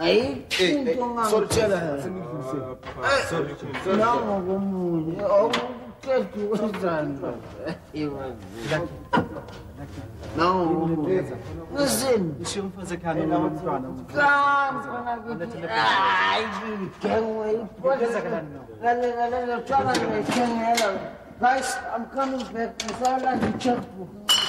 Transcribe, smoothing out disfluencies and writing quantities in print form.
Sorry, Chela. Sorry. No, listen. Guys, I'm coming back. I like the checkbook.